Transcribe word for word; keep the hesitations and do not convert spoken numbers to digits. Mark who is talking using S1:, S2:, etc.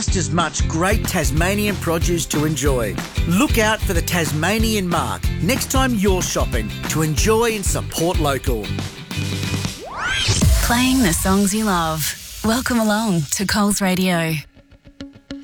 S1: just as much great Tasmanian produce to enjoy. Look out for the Tasmanian mark next time you're shopping to enjoy and support local.
S2: Playing the songs you love. Welcome along to Coles Radio.